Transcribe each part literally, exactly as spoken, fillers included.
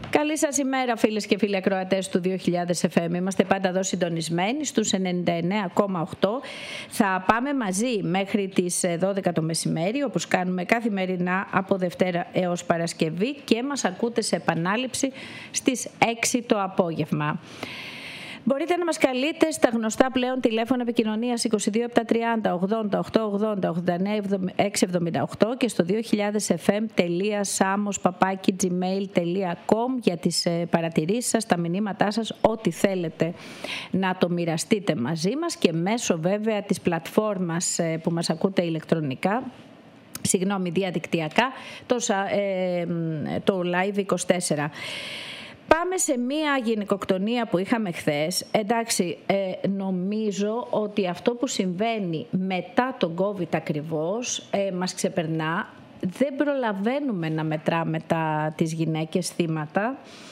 Καλή σας ημέρα, φίλες και φίλοι ακροατές του δύο χιλιάδες εφ εμ. Είμαστε πάντα εδώ συντονισμένοι στους ενενήντα εννέα κόμμα οκτώ. Θα πάμε μαζί μέχρι τις δώδεκα το μεσημέρι, όπως κάνουμε καθημερινά από Δευτέρα έως Παρασκευή, και μας ακούτε σε επανάληψη στις έξι το απόγευμα. Μπορείτε να μας καλείτε στα γνωστά πλέον τηλέφωνα επικοινωνίας είκοσι δύο επτακόσια τριάντα ογδόντα οκτακόσια ογδόντα ογδόντα εννέα εξακόσια εβδομήντα οκτώ και στο δύο χιλιάδες εφ εμ τελεία samos παπάκι τζιμέιλ τελεία κομ για τις παρατηρήσεις σας, τα μηνύματά σας, ό,τι θέλετε να το μοιραστείτε μαζί μας, και μέσω βέβαια της πλατφόρμας που μας ακούτε ηλεκτρονικά, συγγνώμη, διαδικτυακά, το, ε, το Live είκοσι τέσσερα. Πάμε σε μία γυναικοκτονία που είχαμε χθες. Εντάξει, ε, νομίζω ότι αυτό που συμβαίνει μετά τον COVID ακριβώς ε, μας ξεπερνά. Δεν προλαβαίνουμε να μετράμε τα, τις γυναίκες θύματα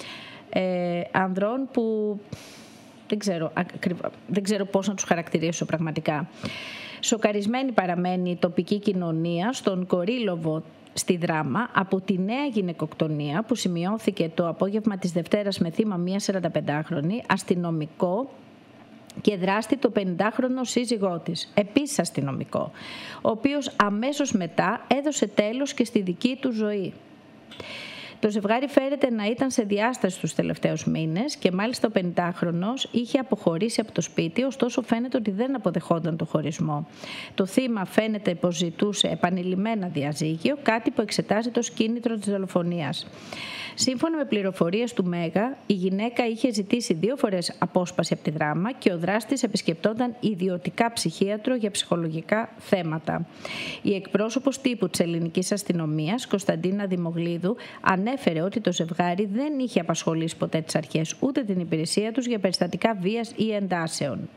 ε, ανδρών που δεν ξέρω, ακριβά, δεν ξέρω πώς να τους χαρακτηρίσω πραγματικά. Σοκαρισμένη παραμένει η τοπική κοινωνία στον Κορίλοβο στη Δράμα από τη νέα γυναικοκτονία που σημειώθηκε το απόγευμα της Δευτέρας με θύμα μία σαρανταπεντάχρονη αστυνομικό και δράστη το πενηντάχρονο σύζυγό της, επίσης αστυνομικό, ο οποίος αμέσως μετά έδωσε τέλος και στη δική του ζωή. Το ζευγάρι φέρεται να ήταν σε διάσταση τους τελευταίους μήνες και μάλιστα ο πενηντάχρονος είχε αποχωρήσει από το σπίτι, ωστόσο φαίνεται ότι δεν αποδεχόταν το χωρισμό. Το θύμα φαίνεται πως ζητούσε επανειλημμένα διαζύγιο, κάτι που εξετάζεται ως κίνητρο της δολοφονίας. Σύμφωνα με πληροφορίες του Μέγα, η γυναίκα είχε ζητήσει δύο φορές απόσπαση από τη Δράμα και ο δράστης επισκεπτόταν ιδιωτικά ψυχίατρο για ψυχολογικά θέματα. Η εκπρόσωπος τύπου της ελληνικής αστυνομίας, Κωνσταντίνα Δημογλίδου, ανέφερε ότι το ζευγάρι δεν είχε απασχολήσει ποτέ τις αρχές ούτε την υπηρεσία τους για περιστατικά βίας ή εντάσεων.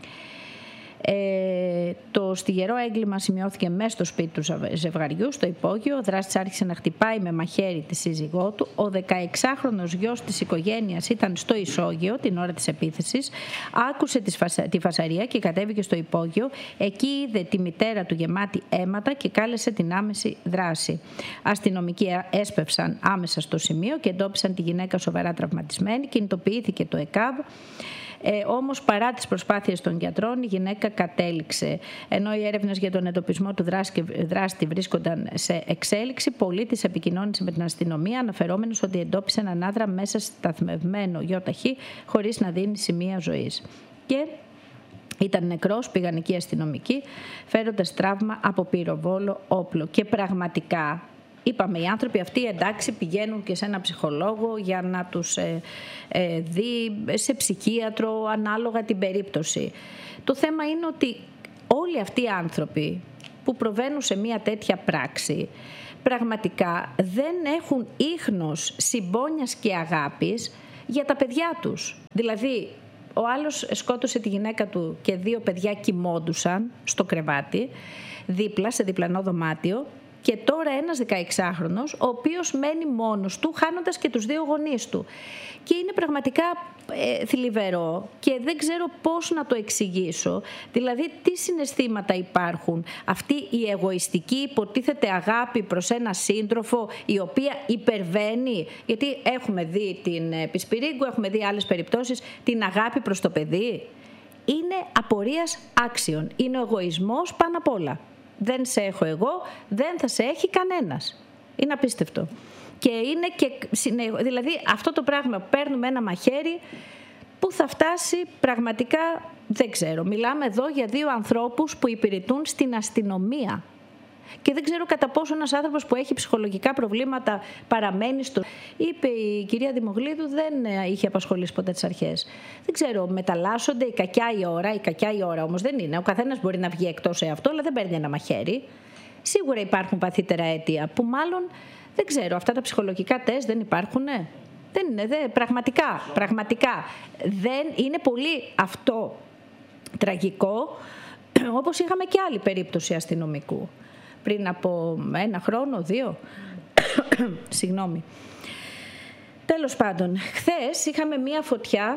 Ε, το στιγερό έγκλημα σημειώθηκε μέσα στο σπίτι του ζευγαριού, στο υπόγειο. Ο δράστης άρχισε να χτυπάει με μαχαίρι τη σύζυγό του. Ο δεκαεξάχρονος γιος της οικογένειας ήταν στο ισόγειο την ώρα της επίθεσης. Άκουσε τη φασαρία και κατέβηκε στο υπόγειο. Εκεί είδε τη μητέρα του γεμάτη αίματα και κάλεσε την άμεση δράση. Αστυνομικοί έσπευσαν άμεσα στο σημείο και εντόπισαν τη γυναίκα σοβαρά τραυματισμένη. Κινητοποιήθηκε το ΕΚΑΒ. Ε, όμως παρά τις προσπάθειες των γιατρών η γυναίκα κατέληξε. Ενώ οι έρευνες για τον εντοπισμό του δράστη βρίσκονταν σε εξέλιξη, πολίτης επικοινώνησε με την αστυνομία αναφερόμενος ότι εντόπισε έναν άντρα μέσα σταθμευμένο γιοταχή χωρίς να δίνει σημεία ζωής. Και ήταν νεκρός, πήγαν εκεί αστυνομικοί, φέροντας τραύμα από πυροβόλο όπλο. Και πραγματικά, είπαμε, οι άνθρωποι αυτοί εντάξει πηγαίνουν και σε ένα ψυχολόγο για να τους ε, ε, δει, σε ψυχίατρο ανάλογα την περίπτωση. Το θέμα είναι ότι όλοι αυτοί οι άνθρωποι που προβαίνουν σε μια τέτοια πράξη πραγματικά δεν έχουν ίχνος συμπόνιας και αγάπης για τα παιδιά τους. Δηλαδή, ο άλλος σκότωσε τη γυναίκα του και δύο παιδιά κοιμόντουσαν στο κρεβάτι, δίπλα, σε διπλανό δωμάτιο, και τώρα ένας δεκαεξάχρονος, ο οποίος μένει μόνος του, χάνοντας και τους δύο γονείς του. Και είναι πραγματικά ε, θλιβερό και δεν ξέρω πώς να το εξηγήσω. Δηλαδή, τι συναισθήματα υπάρχουν. Αυτή η εγωιστική υποτίθεται αγάπη προς ένα σύντροφο, η οποία υπερβαίνει, γιατί έχουμε δει την Πισπυρίγκου, έχουμε δει άλλες περιπτώσεις, την αγάπη προς το παιδί. Είναι απορίας άξιων. Είναι ο εγωισμός πάνω απ' όλα. Δεν σε έχω εγώ, δεν θα σε έχει κανένας. Είναι απίστευτο. Και είναι και, δηλαδή αυτό το πράγμα, παίρνουμε ένα μαχαίρι που θα φτάσει πραγματικά, δεν ξέρω. Μιλάμε εδώ για δύο ανθρώπους που υπηρετούν στην αστυνομία. Και δεν ξέρω κατά πόσο ένας άνθρωπος που έχει ψυχολογικά προβλήματα παραμένει στο... Είπε η κυρία Δημογλίδου, δεν είχε απασχολήσει ποτέ τις αρχές. Δεν ξέρω, μεταλλάσσονται η κακιά η ώρα. Η κακιά η ώρα όμως δεν είναι. Ο καθένας μπορεί να βγει εκτός εαυτό, αλλά δεν παίρνει ένα μαχαίρι. Σίγουρα υπάρχουν παθύτερα αίτια που μάλλον, δεν ξέρω, αυτά τα ψυχολογικά τεστ δεν υπάρχουν. Δεν είναι, δε, πραγματικά, πραγματικά. Δεν είναι πολύ αυτό τραγικό, όπως είχαμε και άλλη περίπτωση αστυνομικού. Πριν από ένα χρόνο, δύο. Συγγνώμη. Τέλος πάντων, χθες είχαμε μία φωτιά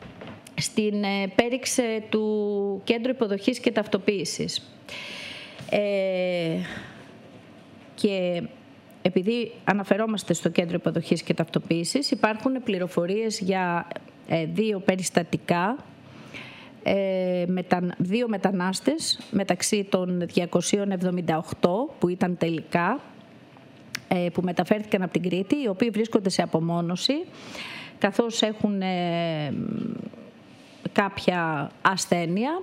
στην πέριξ του Κέντρου Υποδοχής και Ταυτοποίησης. Ε, και επειδή αναφερόμαστε στο Κέντρο Υποδοχής και Ταυτοποίησης, υπάρχουν πληροφορίες για ε, δύο περιστατικά, ε, μετα, δύο μετανάστες μεταξύ των διακοσίων εβδομήντα οκτώ που ήταν τελικά, ε, που μεταφέρθηκαν από την Κρήτη, οι οποίοι βρίσκονται σε απομόνωση, καθώς έχουν ε, κάποια ασθένεια.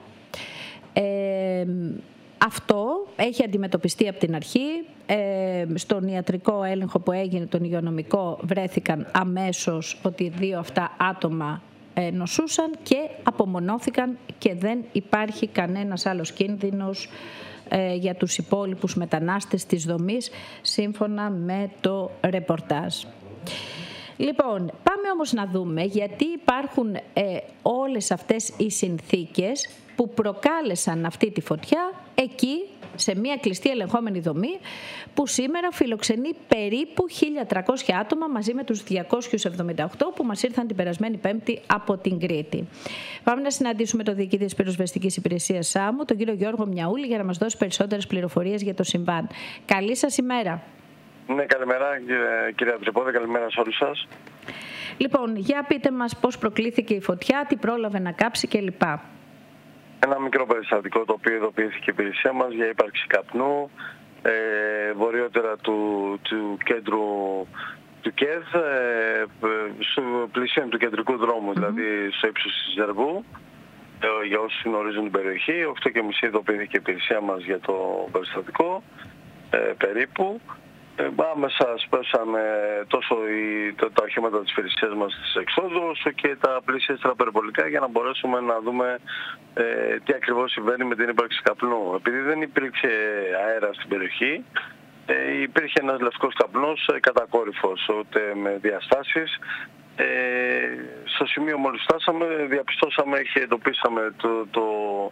Ε, αυτό έχει αντιμετωπιστεί από την αρχή. Ε, στον ιατρικό έλεγχο που έγινε, τον υγειονομικό, βρέθηκαν αμέσως ότι δύο αυτά άτομα ε, νοσούσαν και απομονώθηκαν και δεν υπάρχει κανένας άλλος κίνδυνος ε, για τους υπόλοιπους μετανάστες της δομής, σύμφωνα με το ρεπορτάζ. Λοιπόν, πάμε όμως να δούμε γιατί υπάρχουν ε, όλες αυτές οι συνθήκες που προκάλεσαν αυτή τη φωτιά εκεί, σε μια κλειστή ελεγχόμενη δομή, που σήμερα φιλοξενεί περίπου χίλια τριακόσια άτομα μαζί με τους διακόσιους εβδομήντα οκτώ που μας ήρθαν την περασμένη Πέμπτη από την Κρήτη. Πάμε να συναντήσουμε τον Διοικητή της Πυροσβεστικής Υπηρεσίας ΣΑΜΟΥ, τον κύριο Γιώργο Μιαούλη, για να μας δώσει περισσότερες πληροφορίες για το συμβάν. Καλή σας ημέρα. Ναι, καλημέρα κυρία Τρυπόδη, καλημέρα σε όλους σας. Λοιπόν, για πείτε μας πώς προκλήθηκε η φωτιά, τι πρόλαβε να κάψει κλπ. Ένα μικρό περιστατικό το οποίο ειδοποιήθηκε η υπηρεσία μας για ύπαρξη καπνού ε, βορειότερα του, του κέντρου του ΚΕΔ, ε, στο πλησίον του κεντρικού δρόμου, mm-hmm. δηλαδή στο ύψος της Ζερβού. Ε, για όσους γνωρίζουν την περιοχή, οκτώ και μισή ειδοποιήθηκε η υπηρεσία μας για το περιστατικό ε, περίπου. Άμεσα σπέσαμε τόσο οι, τα, τα οχήματα της υπηρεσίας μας στις εξόδου, όσο και τα πλησιέστερα περιπολικά, για να μπορέσουμε να δούμε ε, τι ακριβώς συμβαίνει με την ύπαρξη καπνού. Επειδή δεν υπήρξε αέρα στην περιοχή, ε, υπήρχε ένας λευκός καπνός ε, κατακόρυφος, ούτε με διαστάσεις. Ε, στο σημείο μόλις φτάσαμε, διαπιστώσαμε και εντοπίσαμε το... το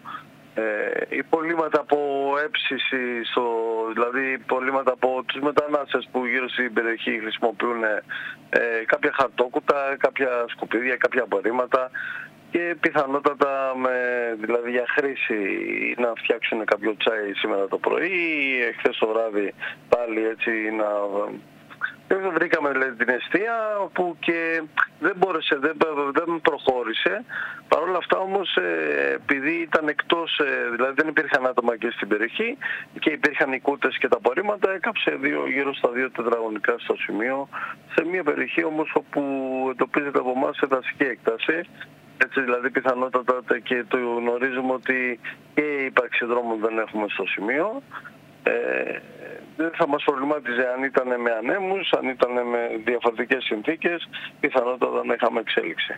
Ε, υπολείμματα από έψηση, στο, δηλαδή υπολείμματα από τους μετανάστες που γύρω στην περιοχή χρησιμοποιούν ε, κάποια χαρτόκουτα, κάποια σκουπίδια, κάποια απορρίμματα και πιθανότατα με, δηλαδή για χρήση να φτιάξουν κάποιο τσάι σήμερα το πρωί ή εχθές το βράδυ πάλι έτσι να... Δεν βρήκαμε δηλαδή, την εστία όπου και δεν μπόρεσε, δεν, δεν προχώρησε. Παρ' όλα αυτά όμως ε, επειδή ήταν εκτός, ε, δηλαδή δεν υπήρχαν άτομα και στην περιοχή και υπήρχαν οι κούτες και τα απορρίμματα, έκαψε δύο, γύρω στα δύο τετραγωνικά στο σημείο, σε μια περιοχή όμως όπου εντοπίζεται από εμάς σε δασική έκταση. Έτσι δηλαδή πιθανότατα και το γνωρίζουμε ότι και η ύπαρξη δρόμων δεν έχουμε στο σημείο. Ε, δεν θα μας προβλημάτιζε αν ήταν με ανέμους, αν ήταν με διαφορετικές συνθήκες, πιθανότατα να είχαμε εξέλιξη.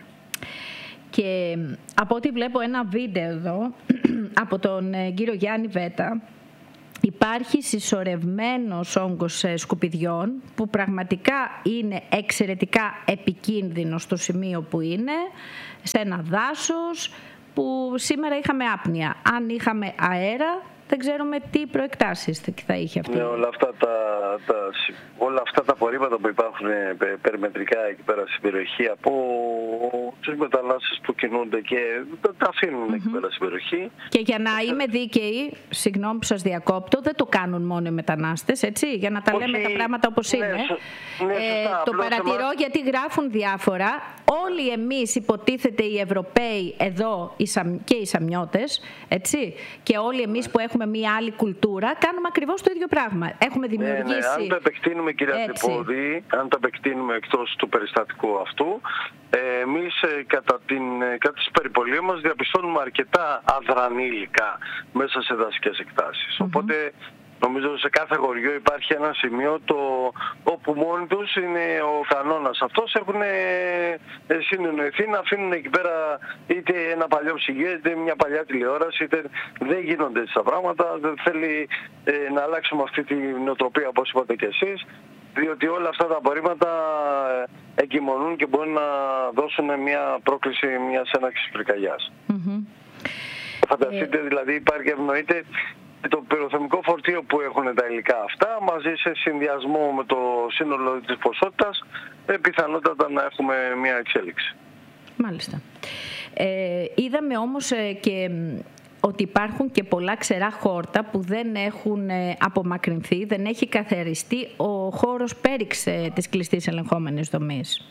Και από ό,τι βλέπω ένα βίντεο εδώ από τον κύριο Γιάννη Βέτα, υπάρχει συσσωρευμένος όγκος σκουπιδιών που πραγματικά είναι εξαιρετικά επικίνδυνο στο σημείο που είναι, σε ένα δάσος που σήμερα είχαμε άπνοια. Αν είχαμε αέρα, δεν ξέρουμε τι προεκτάσεις θα είχε αυτή. Ναι, όλα αυτά τα, τα, όλα αυτά τα απορρίμματα που υπάρχουν περιμετρικά εκεί πέρα στην περιοχή από τους μετανάστες που κινούνται και τα αφήνουν mm-hmm. εκεί πέρα στην περιοχή. Και για να είμαι δίκαιη, συγγνώμη που σας διακόπτω, δεν το κάνουν μόνο οι μετανάστες, έτσι, για να τα Όχι, λέμε τα πράγματα όπως ναι, είναι. Ναι, ε, το παρατηρώ εμάς... γιατί γράφουν διάφορα. Όλοι εμείς υποτίθεται οι Ευρωπαίοι εδώ οι Σαμ... και οι Σαμιώτες, έτσι, και όλοι εμείς που έχουμε μια άλλη κουλτούρα, κάνουμε ακριβώς το ίδιο πράγμα. Έχουμε δημιουργήσει... Ναι, ναι. Αν το επεκτείνουμε, κυρία Τρυπόδη, αν το επεκτείνουμε εκτός του περιστατικού αυτού, εμείς ε, κατά, την, κατά τις περιπολίες μας διαπιστώνουμε αρκετά αδρανή υλικά μέσα σε δασικές εκτάσεις. Mm-hmm. Οπότε νομίζω σε κάθε χωριό υπάρχει ένα σημείο το, όπου μόνοι τους είναι ο κανόνας αυτός. Έχουν συνεννοηθεί να αφήνουν εκεί πέρα είτε ένα παλιό ψυγείο, είτε μια παλιά τηλεόραση, είτε δεν γίνονται έτσι τα πράγματα. Δεν θέλει ε, να αλλάξουμε αυτή τη νοοτροπία όπως είπατε και εσείς, διότι όλα αυτά τα απορρίμματα εγκυμονούν και μπορούν να δώσουν μια πρόκληση μιας έναρξης πυρκαγιάς. Mm-hmm. Φανταστείτε yeah. δηλαδή υπάρχει ευνοείται το πυροθερμικό φορτίο που έχουν τα υλικά αυτά μαζί σε συνδυασμό με το σύνολο της ποσότητας ε, πιθανότατα να έχουμε μια εξέλιξη. Μάλιστα. Ε, είδαμε όμως ε, και ότι υπάρχουν και πολλά ξερά χόρτα που δεν έχουν απομακρυνθεί, δεν έχει καθαριστεί ο χώρος πέριξ της κλειστής ελεγχόμενης δομής.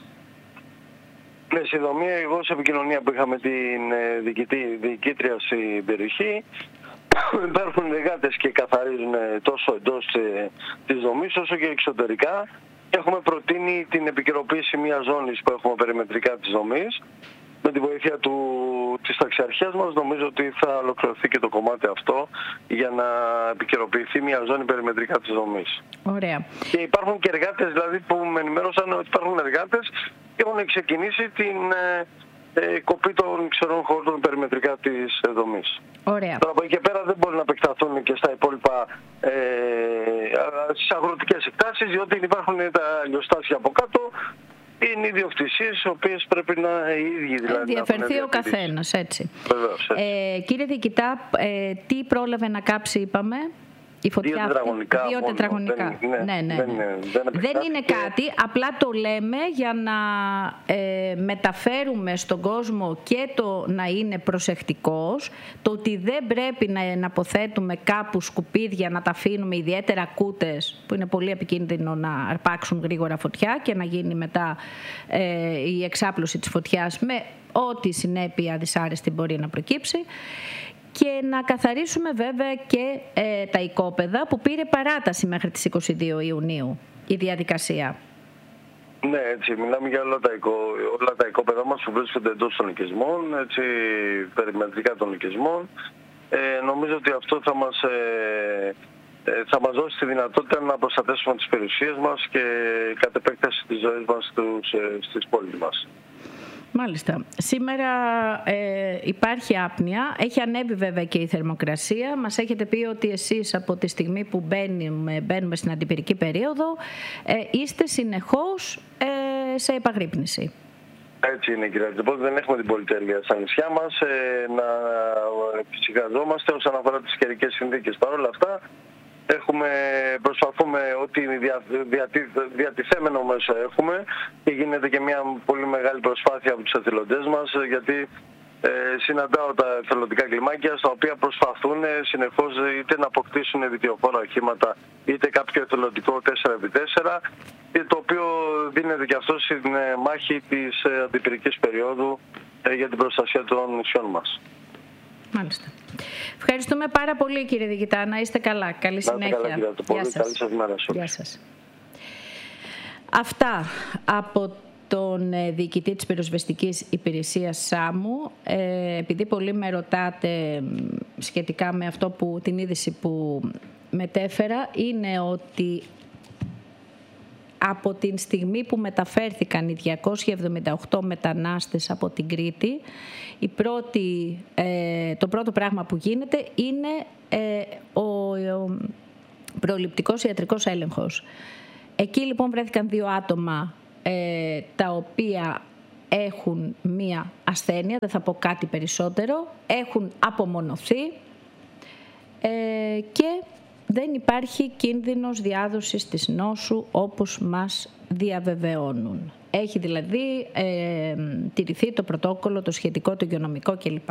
Ναι, στη δομή, εγώ σε επικοινωνία που είχαμε την διοικήτρια στην περιοχή, υπάρχουν εργάτες και καθαρίζουν τόσο εντός της δομής όσο και εξωτερικά. Έχουμε προτείνει την επικαιροποίηση μιας ζώνης που έχουμε περιμετρικά της δομής. Με τη βοήθεια του, της ταξιαρχίας μας νομίζω ότι θα ολοκληρωθεί και το κομμάτι αυτό για να επικαιροποιηθεί μια ζώνη περιμετρικά της δομής. Ωραία. Και υπάρχουν και εργάτες δηλαδή που με ενημέρωσαν ότι υπάρχουν εργάτες και έχουν ξεκινήσει την ε, ε, κοπή των ξερών χώρων περιμετρικά της ε, δομής. Ωραία. Τώρα από εκεί και πέρα δεν μπορεί να επεκταθούν και στα υπόλοιπα ε, στις αγροτικές εκτάσεις, διότι υπάρχουν τα λιοστάσια από κάτω. Είναι ιδιοκτησίες οι οποίες πρέπει να οι ίδιοι δηλαδή. Διαφερθεί ο καθένας, έτσι. Βεβαίως, έτσι. Ε, κύριε Διοικητά, ε, τι πρόλαβε να κάψει, είπαμε? Η φωτιά δύο τετραγωνικά. Δύο τετραγωνικά. Δεν, ναι, ναι, ναι. Δεν, δεν, δεν είναι κάτι, απλά το λέμε για να ε, μεταφέρουμε στον κόσμο και το να είναι προσεκτικός, το ότι δεν πρέπει να, να αποθέτουμε κάπου σκουπίδια, να τα αφήνουμε, ιδιαίτερα κούτες που είναι πολύ επικίνδυνο να αρπάξουν γρήγορα φωτιά και να γίνει μετά ε, η εξάπλωση της φωτιάς με ό,τι συνέπεια δυσάρεστη μπορεί να προκύψει. Και να καθαρίσουμε βέβαια και ε, τα οικόπεδα που πήρε παράταση μέχρι τις είκοσι δύο Ιουνίου η διαδικασία. Ναι, έτσι, μιλάμε για όλα τα, οικο, όλα τα οικόπεδα μας που βρίσκονται εντός των οικισμών, έτσι, περιμετρικά των οικισμών. Ε, νομίζω ότι αυτό θα μας, ε, θα μας δώσει τη δυνατότητα να προστατεύσουμε τις περιουσίες μας και κατ' επέκταση της ζωής μας στους, ε, στις πόλεις μας. Μάλιστα. Σήμερα ε, υπάρχει άπνοια, έχει ανέβει βέβαια και η θερμοκρασία. Μας έχετε πει ότι εσείς από τη στιγμή που μπαίνουμε, μπαίνουμε στην αντιπυρική περίοδο ε, είστε συνεχώς ε, σε επαγρύπνηση. Έτσι είναι, κύριε Αντιπόλη. Δεν έχουμε την πολυτέλεια στα νησιά μας ε, να ψυχαζόμαστε όσον αφορά τις καιρικές συνθήκες. Παρ' όλα αυτά, Έχουμε, προσπαθούμε ότι δια, διατη, διατηθέμενο μέσο έχουμε και γίνεται και μια πολύ μεγάλη προσπάθεια από τους εθελοντές μας, γιατί ε, συναντάω τα εθελοντικά κλιμάκια στα οποία προσπαθούν συνεχώς είτε να αποκτήσουν διτιοφόρα οχήματα είτε κάποιο εθελοντικό τέσσερα επί τέσσερα, το οποίο δίνεται και αυτό στην μάχη της αντιπυρικής περίοδου ε, για την προστασία των νησιών μας. Μάλιστα. Ευχαριστούμε πάρα πολύ, κύριε Διοικητά. Να είστε καλά. Καλή συνέχεια. Καλά, κύριε Γεια σας. Καλή σας μέρα. Γεια σας. Αυτά από τον Διοικητή της Πυροσβεστικής Υπηρεσίας ΣΑΜΟΥ. Ε, επειδή πολλοί με ρωτάτε σχετικά με αυτό που, την είδηση που μετέφερα, είναι ότι από την στιγμή που μεταφέρθηκαν οι διακόσιοι εβδομήντα οκτώ μετανάστες από την Κρήτη, η πρώτη, ε, το πρώτο πράγμα που γίνεται είναι ε, ο, ο προληπτικός ιατρικός έλεγχος. Εκεί λοιπόν βρέθηκαν δύο άτομα ε, τα οποία έχουν μία ασθένεια, δεν θα πω κάτι περισσότερο, έχουν απομονωθεί ε, και δεν υπάρχει κίνδυνος διάδοσης της νόσου όπως μας διαβεβαιώνουν. Έχει δηλαδή ε, τηρηθεί το πρωτόκολλο, το σχετικό, το υγειονομικό κλπ.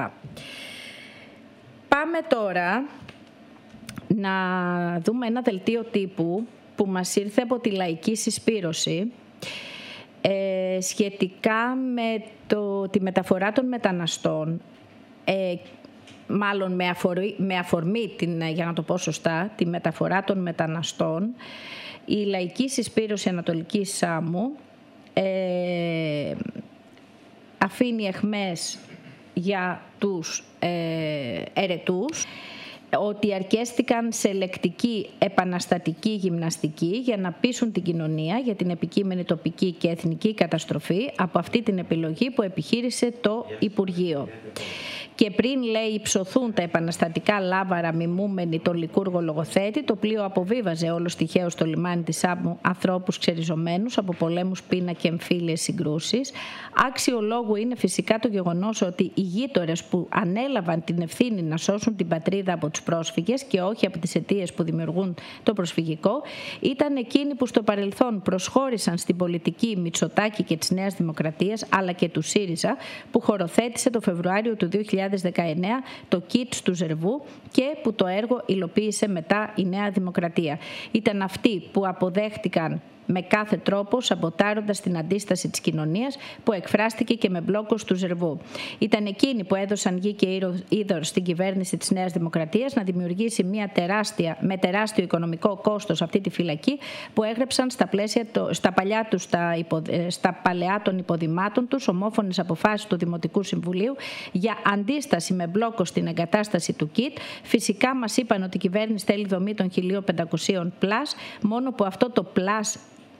Πάμε τώρα να δούμε ένα δελτίο τύπου που μας ήρθε από τη Λαϊκή Συσπήρωση ε, σχετικά με το, τη μεταφορά των μεταναστών, ε, μάλλον με αφορμή, με αφορμή την, για να το πω σωστά, τη μεταφορά των μεταναστών. Η Λαϊκή Συσπήρωση Ανατολικής Σάμου ε, αφήνει αιχμές για τους ε, ερετούς ότι αρκέστηκαν σε λεκτική επαναστατική γυμναστική για να πείσουν την κοινωνία για την επικείμενη τοπική και εθνική καταστροφή από αυτή την επιλογή που επιχείρησε το Υπουργείο. Και πριν, λέει, υψωθούν τα επαναστατικά λάβαρα μιμούμενοι τον λικούργο λογοθέτη, το πλοίο αποβίβαζε όλος τυχαίως στο λιμάνι της Σάμου ανθρώπους ξεριζωμένους από πολέμους, πείνα και εμφύλιες συγκρούσεις. Άξιο λόγου είναι φυσικά το γεγονός ότι οι γείτονες που ανέλαβαν την ευθύνη να σώσουν την πατρίδα από τους πρόσφυγες και όχι από τις αιτίες που δημιουργούν το προσφυγικό, ήταν εκείνοι που στο παρελθόν προσχώρησαν στην πολιτική Μητσοτάκη και της Νέας Δημοκρατίας, αλλά και του ΣΥΡΙΖΑ, που χωροθέτησε το Φεβρουάριο του δύο χιλιάδες χιλιάδες δεκαεννέα το κιτ του Ζερβού και που το έργο υλοποίησε μετά η Νέα Δημοκρατία. Ήταν αυτοί που αποδέχτηκαν με κάθε τρόπο, σαμποτάροντας την αντίσταση της κοινωνίας που εκφράστηκε και με μπλόκος του Ζερβού. Ήταν εκείνοι που έδωσαν γη και είδωρ στην κυβέρνηση της Νέας Δημοκρατίας να δημιουργήσει μια τεράστια, με τεράστιο οικονομικό κόστος αυτή τη φυλακή που έγραψαν στα, πλαίσια, στα, παλιά τους, στα, υπο, στα παλαιά των υποδημάτων τους ομόφωνες αποφάσεις του Δημοτικού Συμβουλίου για αντίσταση με μπλόκο στην εγκατάσταση του κιτ. Φυσικά μας είπαν ότι η κυβέρνηση θέλει δομή των χίλια πεντακόσια πλάς, μόνο που αυτό το πλάς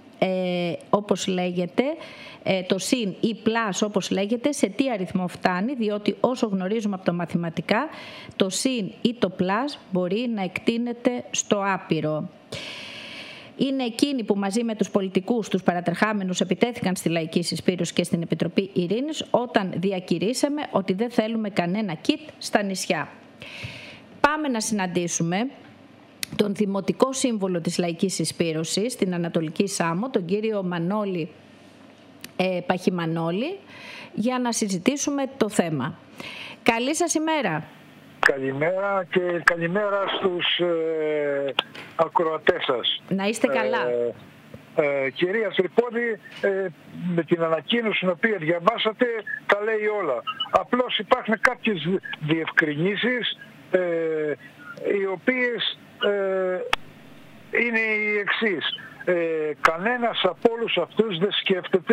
Ε, όπως λέγεται, ε, το συν ή πλάς όπως λέγεται, σε τι αριθμό φτάνει, διότι όσο γνωρίζουμε από τα μαθηματικά, το συν ή το πλάς μπορεί να εκτείνεται στο άπειρο. Είναι εκείνοι που μαζί με τους πολιτικούς, τους παρατρεχάμενους, επιτέθηκαν στη Λαϊκή Συσπήρωση και στην Επιτροπή Ειρήνης όταν διακηρύσαμε ότι δεν θέλουμε κανένα κιτ στα νησιά. Πάμε να συναντήσουμε τον Δημοτικό Σύμβολο της Λαϊκής Συσπήρωσης στην Ανατολική Σάμο, τον κύριο Μανώλη ε, Παχημανόλη, για να συζητήσουμε το θέμα. Καλή σας ημέρα. Καλημέρα και καλημέρα στους ε, ακροατές σας. Να είστε καλά. Ε, ε, κυρία Τρυπώδη, ε, με την ανακοίνωση την οποία διαβάσατε τα λέει όλα. Απλώς υπάρχουν κάποιες διευκρινήσεις ε, οι οποίες Ε, είναι η εξής. Ε, κανένας από όλους αυτούς δεν σκέφτεται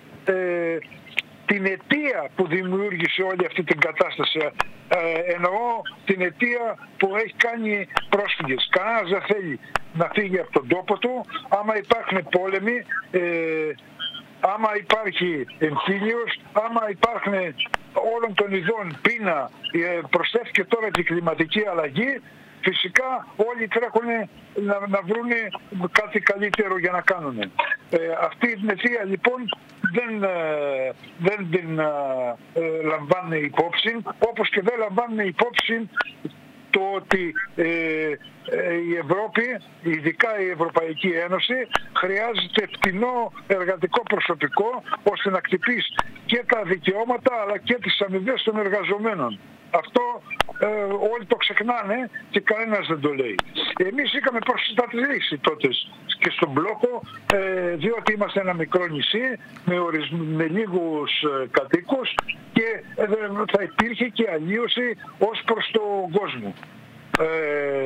ε, την αιτία που δημιούργησε όλη αυτή την κατάσταση. Ε, εννοώ την αιτία που έχει κάνει πρόσφυγες. Κανένας δεν θέλει να φύγει από τον τόπο του. Άμα υπάρχουν πόλεμοι, ε, άμα υπάρχει εμφύλιος, άμα υπάρχουν όλων των ειδών πείνα, ε, προσθέθηκε τώρα και η κλιματική αλλαγή, φυσικά όλοι τρέχουν να, να βρουν κάτι καλύτερο για να κάνουν. Ε, αυτή την αιτία λοιπόν δεν, ε, δεν την ε, λαμβάνουν υπόψη, όπως και δεν λαμβάνουν υπόψη το ότι ε, ε, η Ευρώπη, ειδικά η Ευρωπαϊκή Ένωση, χρειάζεται φτηνό εργατικό προσωπικό ώστε να χτυπήσει και τα δικαιώματα αλλά και τις αμοιβές των εργαζομένων. Αυτό ε, όλοι το ξεχνάνε και κανένας δεν το λέει. Εμείς είχαμε προστατεύσει τότε και στον μπλόκο, ε, διότι είμαστε ένα μικρό νησί με, ορισ... με λίγους ε, κατοίκους και ε, θα υπήρχε και αλλίωση ως προς τον κόσμο. Ε,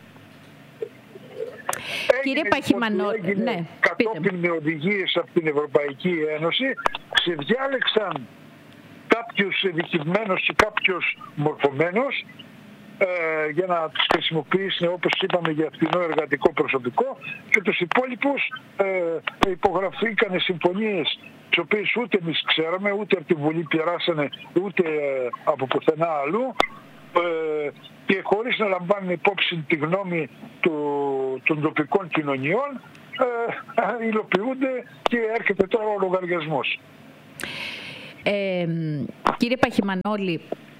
Κύριε Παχημανόλη, ναι, κατόπιν με οδηγίες από την Ευρωπαϊκή Ένωση, ξεδιάλεξαν κάποιους ειδικευμένους και κάποιους μορφωμένους ε, για να τους χρησιμοποιήσουν, όπως είπαμε, για φθηνό εργατικό προσωπικό, και τους υπόλοιπους ε, υπογραφήκανε συμφωνίες τις οποίες ούτε εμείς ξέραμε, ούτε από τη Βουλή περάσανε, ούτε ε, από πουθενά αλλού, ε, και χωρίς να λαμβάνουν υπόψη τη γνώμη του, των τοπικών κοινωνιών ε, υλοποιούνται και έρχεται τώρα ο λογαριασμός. Ε, κύριε Παχημανόλη,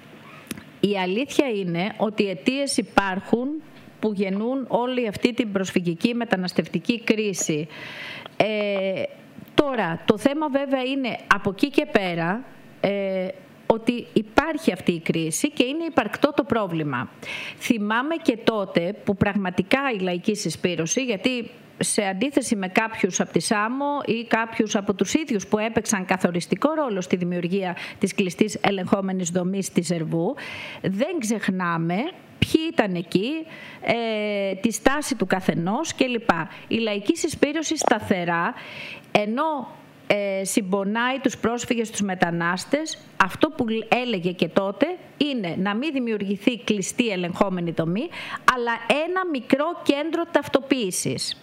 η αλήθεια είναι ότι οι αιτίες υπάρχουν που γεννούν όλη αυτή την προσφυγική μεταναστευτική κρίση. Ε, τώρα, το θέμα βέβαια είναι από εκεί και πέρα ε, ότι υπάρχει αυτή η κρίση και είναι υπαρκτό το πρόβλημα. Θυμάμαι και τότε που πραγματικά η Λαϊκή Συσπήρωση, γιατί σε αντίθεση με κάποιους από τη Σάμο ή κάποιους από τους ίδιους που έπαιξαν καθοριστικό ρόλο στη δημιουργία της κλειστής ελεγχόμενης δομής της Ζερβού, δεν ξεχνάμε ποιοι ήταν εκεί, ε, τη στάση του καθενός κλπ. Η Λαϊκή Συσπήρωση σταθερά, ενώ ε, συμπονάει τους πρόσφυγες, τους μετανάστες, αυτό που έλεγε και τότε είναι να μην δημιουργηθεί κλειστή ελεγχόμενη δομή, αλλά ένα μικρό κέντρο ταυτοποίησης.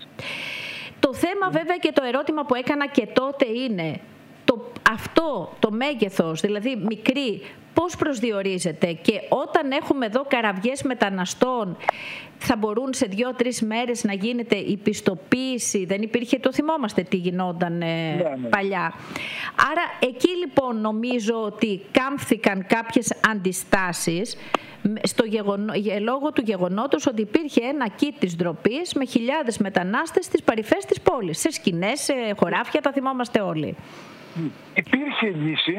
Το θέμα βέβαια και το ερώτημα που έκανα και τότε είναι το, αυτό το μέγεθος, δηλαδή μικρή, πώς προσδιορίζεται, και όταν έχουμε εδώ καραβιές μεταναστών θα μπορούν σε δύο-τρεις μέρες να γίνεται η πιστοποίηση, δεν υπήρχε, το θυμόμαστε τι γινόταν ε, ναι, ναι. παλιά. Άρα εκεί λοιπόν νομίζω ότι κάμφθηκαν κάποιες αντιστάσεις στο γεγονό, λόγω του γεγονότος ότι υπήρχε ένα κιτ της ντροπής με χιλιάδες μετανάστες στις παρυφές της πόλης, σε σκηνές, σε χωράφια, τα θυμόμαστε όλοι. Υπήρχε λύση,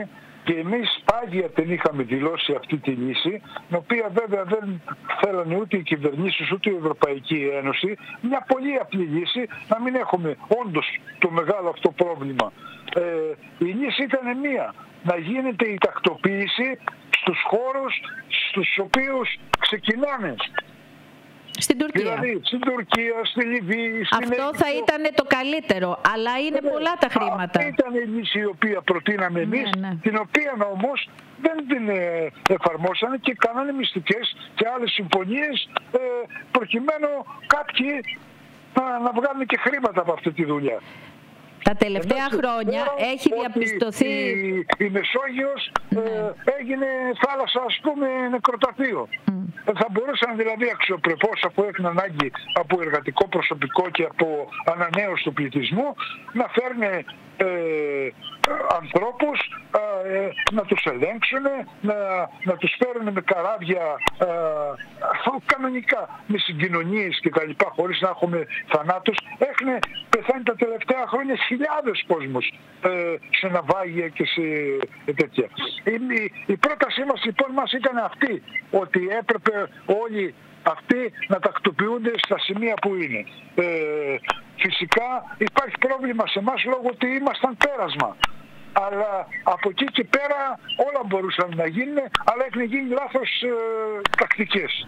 Και εμείς πάγια την είχαμε δηλώσει αυτή τη λύση, την οποία βέβαια δεν θέλανε ούτε οι κυβερνήσεις ούτε η Ευρωπαϊκή Ένωση. Μια πολύ απλή λύση, να μην έχουμε όντως το μεγάλο αυτό πρόβλημα. Ε, η λύση ήταν μία, να γίνεται η τακτοποίηση στους χώρους στους οποίους ξεκινάνε. Στην Τουρκία. Δηλαδή, στην Τουρκία, στη Λιβύη, στην Αυτό Αίγυπτο. θα ήταν το καλύτερο, αλλά είναι ναι, πολλά τα χρήματα. Αυτή ήταν η λύση η οποία προτείναμε εμείς, ναι, ναι. την οποία όμως δεν την ε, εφαρμόσανε και κάνανε μυστικές και άλλες συμφωνίες ε, προκειμένου κάποιοι να, να βγάλουν και χρήματα από αυτή τη δουλειά. Τα τελευταία Εντάξει, χρόνια έχει διαπιστωθεί... Η, η Μεσόγειος ε, έγινε θάλασσα, ας πούμε, νεκροταφείο. Mm. Θα μπορούσαν δηλαδή αξιοπρεπώς, αφού έχουν ανάγκη από εργατικό προσωπικό και από ανανέωση του πληθυσμού, να φέρνουν ε, ανθρώπους, ε, να τους ελέγξουν, να, να τους φέρουν με καράβια ε, κανονικά, με συγκοινωνίες και τα λοιπά, χωρίς να έχουμε θανάτους. Έχουν πεθάνει τα τελευταία χρόνια χιλιάδες κόσμος ε, σε ναυάγια και σε τέτοια. Η, η πρότασή μας λοιπόν μας ήταν αυτή, ότι έπρεπε όλοι αυτοί να τακτοποιούνται στα σημεία που είναι. Ε, φυσικά υπάρχει πρόβλημα σε εμάς λόγω ότι ήμασταν πέρασμα. Αλλά από εκεί και πέρα όλα μπορούσαν να γίνουν, αλλά έχουν γίνει λάθος ε, τακτικές.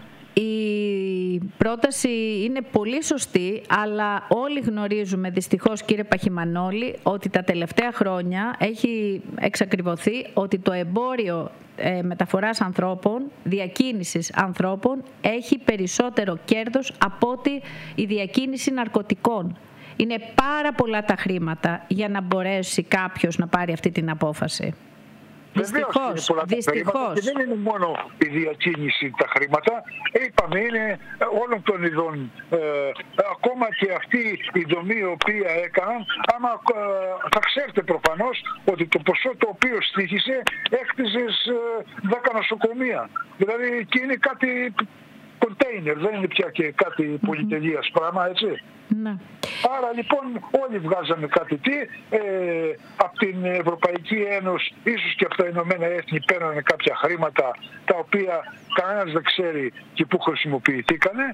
Η πρόταση είναι πολύ σωστή, αλλά όλοι γνωρίζουμε δυστυχώς, κύριε Παχυμανόλη, ότι τα τελευταία χρόνια έχει εξακριβωθεί ότι το εμπόριο ε, μεταφοράς ανθρώπων, διακίνησης ανθρώπων, έχει περισσότερο κέρδος από ότι η διακίνηση ναρκωτικών. Είναι πάρα πολλά τα χρήματα για να μπορέσει κάποιος να πάρει αυτή την απόφαση. Δυστυχώς, δυστυχώς. Και δεν είναι μόνο η διακίνηση τα χρήματα, είπαμε είναι όλων των ειδών. Ε, ακόμα και αυτή η δομή η οποία έκαναν, άμα ε, θα ξέρετε προφανώς ότι το ποσό το οποίο στήχησε έκτιζες ε, δέκα νοσοκομεία. Δηλαδή εκεί είναι κάτι κοντέινερ, δεν είναι πια και κάτι πολυτελείας πράγμα, έτσι. Ναι. Άρα λοιπόν όλοι βγάζαμε κάτι τι, ε, από την Ευρωπαϊκή Ένωση, ίσως και από τα Ηνωμένα Έθνη παίρνανε κάποια χρήματα τα οποία κανένας δεν ξέρει και πού χρησιμοποιηθήκανε.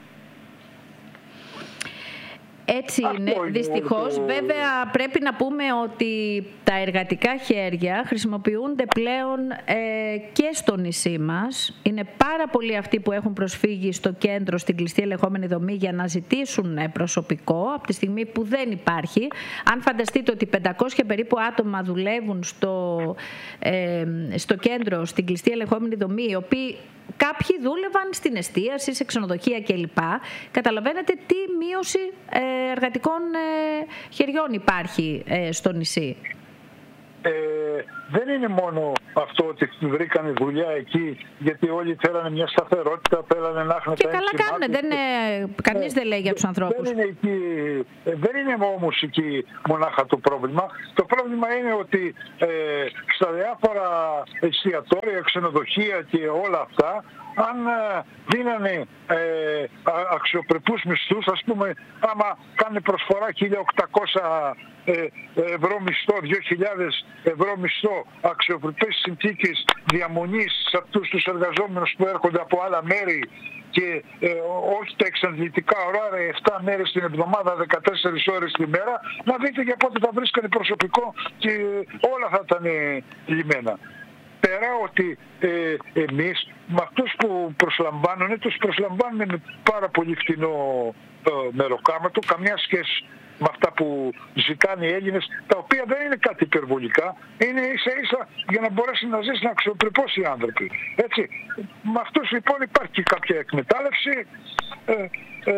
Έτσι είναι, είναι δυστυχώς. Το... Βέβαια πρέπει να πούμε ότι τα εργατικά χέρια χρησιμοποιούνται πλέον ε, και στο νησί μας. Είναι πάρα πολλοί αυτοί που έχουν προσφύγει στο κέντρο, στην κλειστή ελεγχόμενη δομή, για να ζητήσουν προσωπικό από τη στιγμή που δεν υπάρχει. Αν φανταστείτε ότι πεντακόσια περίπου άτομα δουλεύουν στο, ε, στο κέντρο, στην κλειστή ελεγχόμενη δομή, οι οποίοι κάποιοι δούλευαν στην εστίαση, σε ξενοδοχεία κλπ. Καταλαβαίνετε τι μείωση εργατικών χεριών υπάρχει στο νησί. Ε, δεν είναι μόνο αυτό ότι βρήκανε δουλειά εκεί, γιατί όλοι θέλανε μια σταθερότητα, θέλανε να έχουν και καλά κάνουν, δεν είναι, κανείς ε, δεν λέει για τους ανθρώπους. Δεν είναι, εκεί, δεν είναι όμως εκεί μονάχα το πρόβλημα. Το πρόβλημα είναι ότι ε, στα διάφορα εστιατόρια, ξενοδοχεία και όλα αυτά, αν δίνανε ε, αξιοπρεπούς μισθούς, ας πούμε, άμα κάνει προσφορά χίλια οκτακόσια ευρώ μισθό, δύο χιλιάδες ευρώ μισθό, αξιοπρεπές συνθήκες διαμονής σε αυτούς τους εργαζόμενους που έρχονται από άλλα μέρη και ε, όχι τα εξαντλητικά ωράρια, επτά μέρες την εβδομάδα, δεκατέσσερις ώρες τη μέρα, να δείτε για πότε θα βρίσκανε προσωπικό και όλα θα ήταν λυμμένα. Πέρα ότι ε, εμείς με αυτούς που προσλαμβάνουν, τους προσλαμβάνουν με πάρα πολύ φτηνό ε, μεροκάματο, καμιά σχέση με αυτά που ζητάνε οι Έλληνες, τα οποία δεν είναι κάτι υπερβολικά, είναι ίσα ίσα για να μπορέσουν να ζήσουν αξιοπρεπώς οι άνθρωποι. Έτσι. Με αυτούς λοιπόν υπάρχει κάποια εκμετάλλευση, ε, ε,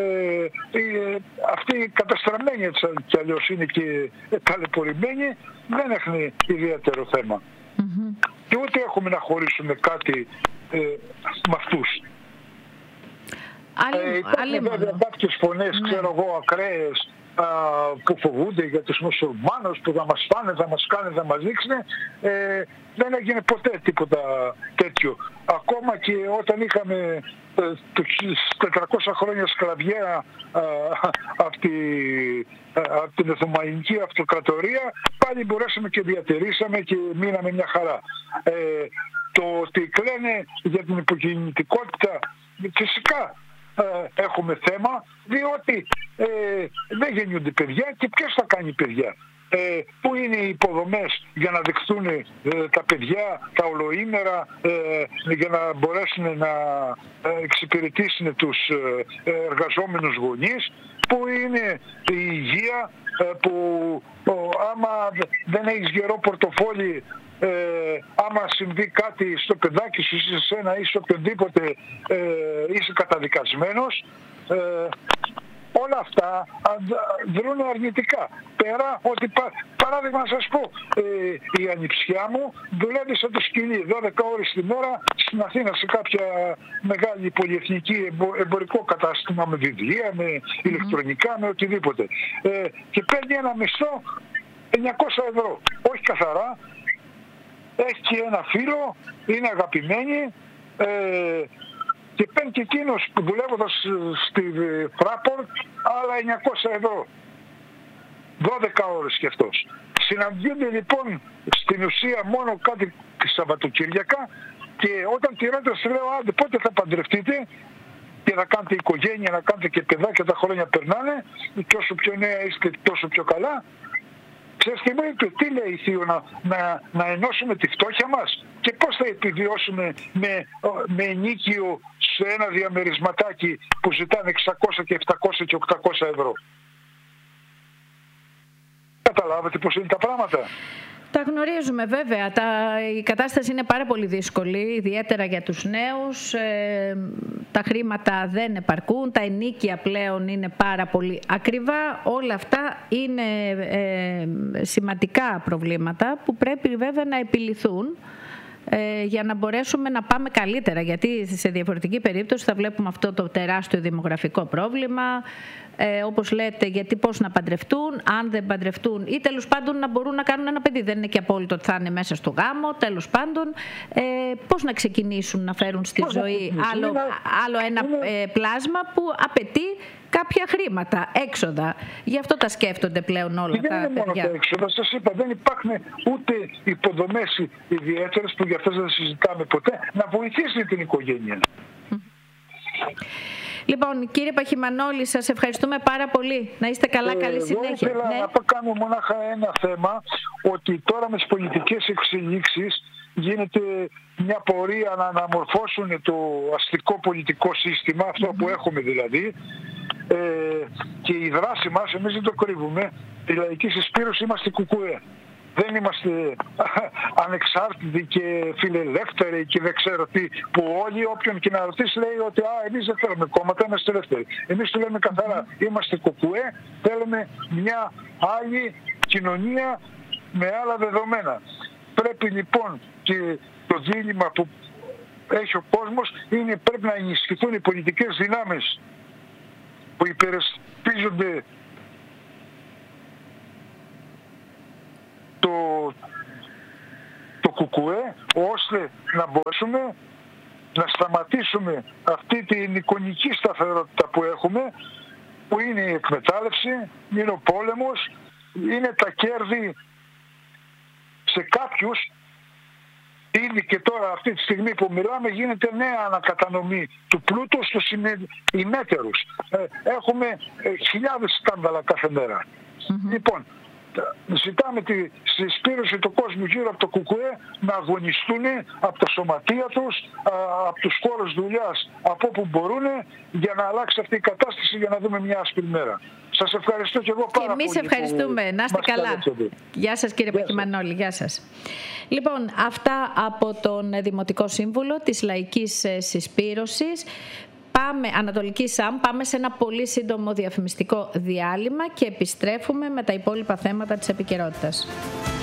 ε, αυτοί οι καταστραμμένοι έτσι κι αλλιώς είναι και ταλαιπωρημένοι, δεν έχουν ιδιαίτερο θέμα. Mm-hmm. Και ούτε έχουμε να χωρίσουμε κάτι ε, με αυτούς. Άλλη, ε, υπάρχουν βέβαια κάποιες φωνές, ναι, ξέρω εγώ, ακραίες, που φοβούνται για τους μουσουλμάνους που θα μας φάνε, θα μας κάνουν, θα μας δείξουν. Ε, δεν έγινε ποτέ τίποτα τέτοιο. Ακόμα και όταν είχαμε ε, τετρακόσια χρόνια σκλαβιά από τη, την Οθωμανική Αυτοκρατορία, πάλι μπορέσαμε και διατηρήσαμε και μείναμε μια χαρά. Ε, το ότι κλαίνε για την υποκινητικότητα, φυσικά ε, έχουμε θέμα, διότι ε, δεν γεννιούνται παιδιά και ποιος θα κάνει παιδιά. Ε, πού είναι οι υποδομές για να δεχτούν ε, τα παιδιά, τα ολοήμερα, ε, για να μπορέσουν να ε, εξυπηρετήσουν τους ε, εργαζόμενους γονείς, πού είναι η υγεία, ε, που ε, άμα δεν έχεις γερό πορτοφόλι, ε, άμα συμβεί κάτι στο παιδάκι σου ή σε σένα ή σε οποιονδήποτε, ε, είσαι καταδικασμένος. Ε, όλα αυτά δρούν αρνητικά. Πέρα ότι, παράδειγμα να σας πω, ε, η ανιψιά μου δουλεύει σαν το σκυλί δώδεκα ώρες τη μέρα στην Αθήνα σε κάποια μεγάλη πολυεθνική εμπορικό κατάστημα με βιβλία, με ηλεκτρονικά, με οτιδήποτε. Ε, και παίρνει ένα μισθό εννιακόσια ευρώ. Όχι καθαρά. Έχει και ένα φίλο, είναι αγαπημένη, ε, και παίρνει και εκείνος δουλεύοντας στη Fraport άλλα εννιακόσια ευρώ. δώδεκα ώρες και αυτός. Συναντιούνται λοιπόν στην ουσία μόνο κάτι Σαββατοκύριακα και όταν τη ρώτησα λέω άντε πότε θα παντρευτείτε και να κάνετε οικογένεια, να κάνετε και παιδάκια, τα χρόνια περνάνε και όσο πιο νέα είστε τόσο πιο καλά. Ξέρεις και μου είπε, τι λέει Θείο, να, να, να ενώσουμε τη φτώχεια μας και πώς θα επιβιώσουμε με, με ενίκιο σε ένα διαμερισματάκι που ζητάνε εξακόσια και επτακόσια και οκτακόσια ευρώ. Καταλάβατε πώς είναι τα πράγματα. Τα γνωρίζουμε βέβαια. Τα, η κατάσταση είναι πάρα πολύ δύσκολη, ιδιαίτερα για τους νέους. Ε, τα χρήματα δεν επαρκούν, τα ενοίκια πλέον είναι πάρα πολύ ακριβά. Όλα αυτά είναι ε, σημαντικά προβλήματα που πρέπει βέβαια να επιληθούν ε, για να μπορέσουμε να πάμε καλύτερα. Γιατί σε διαφορετική περίπτωση θα βλέπουμε αυτό το τεράστιο δημογραφικό πρόβλημα. Ε, όπως λέτε, γιατί πώς να παντρευτούν, αν δεν παντρευτούν ή τέλος πάντων να μπορούν να κάνουν ένα παιδί. Δεν είναι και απόλυτο ότι θα είναι μέσα στο γάμο. Τέλος πάντων, ε, πώς να ξεκινήσουν να φέρουν στη πώς ζωή άλλο, άλλο ένα ε, πλάσμα που απαιτεί κάποια χρήματα, έξοδα. Γι' αυτό τα σκέφτονται πλέον όλα και τα δεν είναι παιδιά. Μόνο τα έξοδα, σας είπα, δεν υπάρχουν ούτε υποδομές ιδιαίτερες που γι' αυτό δεν συζητάμε ποτέ, να βοηθήσουν την οικογένεια. Λοιπόν, κύριε Παχυμανόλη, σας ευχαριστούμε πάρα πολύ. Να είστε καλά, ε, καλή συνέχεια. Εγώ ήθελα ναι. να κάνω μονάχα ένα θέμα, ότι τώρα με τις πολιτικές εξελίξεις γίνεται μια πορεία να αναμορφώσουν το αστικό πολιτικό σύστημα, αυτό mm-hmm. που έχουμε δηλαδή, ε, και η δράση μας, εμείς δεν το κρύβουμε, η λαϊκή συσπήρωση είμαστε κουκουέ. Δεν είμαστε ανεξάρτητοι και φιλελεύθεροι και δεν ξέρω τι, που όλοι όποιον και να ρωτήσει λέει ότι α, εμείς δεν θέλουμε κόμματα, είμαστε ελεύθεροι. Εμείς του λέμε καθαρά, είμαστε κουκουέ, θέλουμε μια άλλη κοινωνία με άλλα δεδομένα. Πρέπει λοιπόν και το δίλημμα που έχει ο κόσμος είναι πρέπει να ενισχυθούν οι πολιτικές δυνάμεις που υπερασπίζονται το, το κουκουέ, ώστε να μπορέσουμε να σταματήσουμε αυτή την εικονική σταθερότητα που έχουμε, που είναι η εκμετάλλευση, είναι ο πόλεμος, είναι τα κέρδη σε κάποιους. Ήδη και τώρα αυτή τη στιγμή που μιλάμε γίνεται νέα ανακατανομή του πλούτου στους ημέτερους. Έχουμε χιλιάδες σκάνδαλα κάθε μέρα. Mm-hmm. Λοιπόν, ζητάμε τη συσπήρωση του κόσμου γύρω από το κουκουέ να αγωνιστούν από τα σωματεία τους, από τους χώρους δουλειάς, από όπου μπορούν, για να αλλάξει αυτή η κατάσταση, για να δούμε μια άσπρη μέρα. Σας ευχαριστώ και εγώ πάρα και εμείς πολύ. Εμείς ευχαριστούμε. Να είστε καλά. Καλέσατε. Γεια σας κύριε Παχυμανόλη. Γεια σας. Λοιπόν, αυτά από τον Δημοτικό Σύμβουλο της Λαϊκής Συσπήρωσης. Πάμε, Ανατολική ΣΑΜ, πάμε σε ένα πολύ σύντομο διαφημιστικό διάλειμμα και επιστρέφουμε με τα υπόλοιπα θέματα της επικαιρότητας.